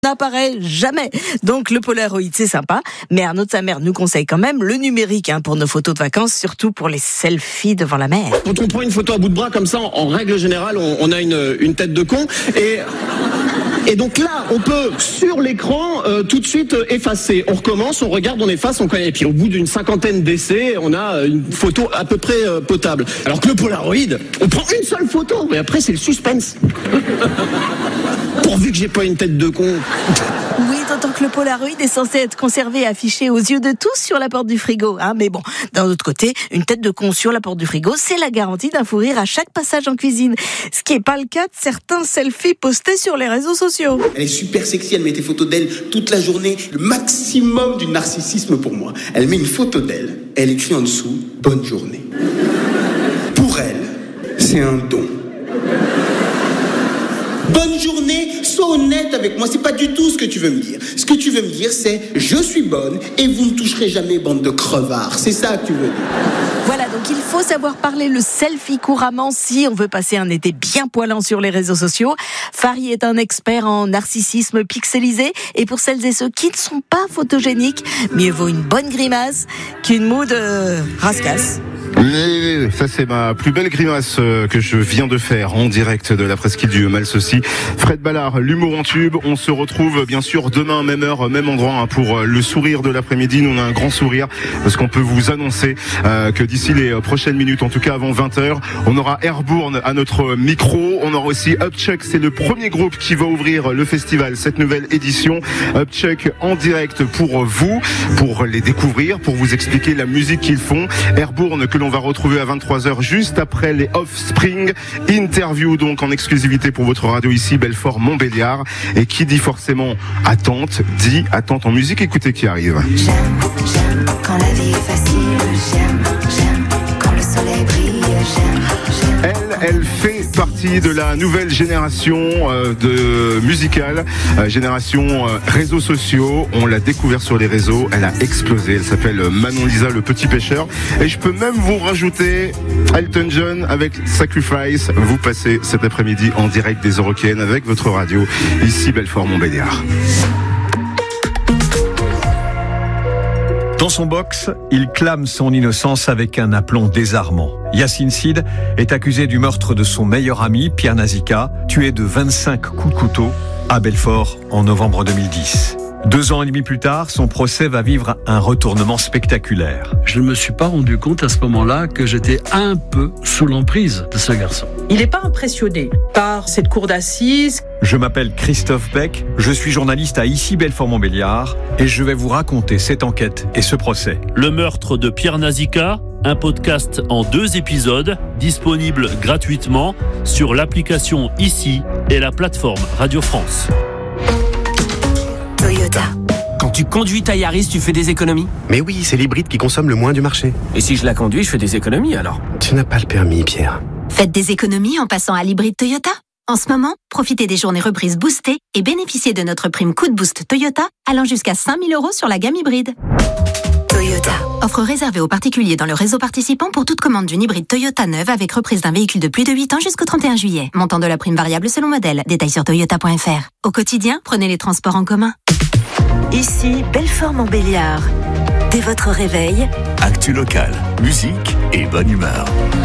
n'apparaît jamais. Donc le Polaroid c'est sympa, mais Arnaud de sa mère nous conseille quand même le numérique pour nos photos de vacances, surtout pour les selfies devant la mer. Quand on prend une photo à bout de bras comme ça, en règle générale, on a une tête de con et donc là, on peut sur l'écran tout de suite effacer. On recommence, on regarde, on efface, on connaît. Et puis au bout d'une 50aine d'essais, on a une photo à peu près potable. Alors que le Polaroid, on prend une seule photo, mais après c'est le suspense. Pourvu que j'ai pas une tête de con. Oui, d'autant que le Polaroid est censé être conservé et affiché aux yeux de tous sur la porte du frigo. Mais bon, d'un autre côté, une tête de con sur la porte du frigo, c'est la garantie d'un fou rire à chaque passage en cuisine. Ce qui n'est pas le cas de certains selfies postés sur les réseaux sociaux. Elle est super sexy, elle met des photos d'elle toute la journée. Le maximum du narcissisme pour moi. Elle met une photo d'elle, elle écrit en dessous « Bonne journée ». Pour elle, c'est un don. Bonne journée, sois honnête avec moi, c'est pas du tout ce que tu veux me dire. Ce que tu veux me dire, c'est je suis bonne et vous ne toucherez jamais, bande de crevards. C'est ça que tu veux dire. Voilà, donc il faut savoir parler le selfie couramment si on veut passer un été bien poilant sur les réseaux sociaux. Fari est un expert en narcissisme pixelisé et pour celles et ceux qui ne sont pas photogéniques, mieux vaut une bonne grimace qu'une moue de rascasse. Ça c'est ma plus belle grimace que je viens de faire en direct de la presqu'île du Malsaucy. Fred Ballard, l'humour en tube. On se retrouve bien sûr demain, même heure, même endroit pour le sourire de l'après-midi. Nous on a un grand sourire parce qu'on peut vous annoncer que d'ici les prochaines minutes, en tout cas avant 20h, on aura Airborne à notre micro. On aura aussi Upchuck, c'est le premier groupe qui va ouvrir le festival, cette nouvelle édition. Upchuck en direct pour vous, pour les découvrir, pour vous expliquer la musique qu'ils font. Airborne que l'on va retrouver à 23h juste après les Offspring. Interview donc en exclusivité pour votre radio ici, Belfort-Montbéliard. Et qui dit forcément attente, dit attente en musique. Écoutez qui arrive. J'aime quand la vie est facile. J'aime quand le soleil brille. J'aime. Elle fait partie de la nouvelle génération de musicale, génération réseaux sociaux. On l'a découvert sur les réseaux, elle a explosé. Elle s'appelle Manon Lisa, le petit pêcheur. Et je peux même vous rajouter Elton John avec Sacrifice. Vous passez cet après-midi en direct des Eurokéennes avec votre radio, ici Belfort-Montbéliard. Dans son box, il clame son innocence avec un aplomb désarmant. Yacine Sid est accusé du meurtre de son meilleur ami, Pierre Nazika, tué de 25 coups de couteau à Belfort en novembre 2010. 2 ans et demi plus tard, son procès va vivre un retournement spectaculaire. Je ne me suis pas rendu compte à ce moment-là que j'étais un peu sous l'emprise de ce garçon. Il n'est pas impressionné par cette cour d'assises. Je m'appelle Christophe Beck, je suis journaliste à ici Belfort-Montbéliard et je vais vous raconter cette enquête et ce procès. Le meurtre de Pierre Nazika, un podcast en 2 épisodes, disponible gratuitement sur l'application ici et la plateforme Radio France. Toyota. Quand tu conduis ta Yaris, tu fais des économies ? Mais oui, c'est l'hybride qui consomme le moins du marché. Et si je la conduis, je fais des économies alors ? Tu n'as pas le permis, Pierre. Faites des économies en passant à l'hybride Toyota. En ce moment, profitez des journées reprises boostées et bénéficiez de notre prime coup de boost Toyota allant jusqu'à 5 000 € sur la gamme hybride. Toyota. Offre réservée aux particuliers dans le réseau participant pour toute commande d'une hybride Toyota neuve avec reprise d'un véhicule de plus de 8 ans jusqu'au 31 juillet. Montant de la prime variable selon modèle. Détails sur toyota.fr. Au quotidien, prenez les transports en commun. Ici, Belfort-Montbéliard. Dès votre réveil, actu local, musique et bonne humeur.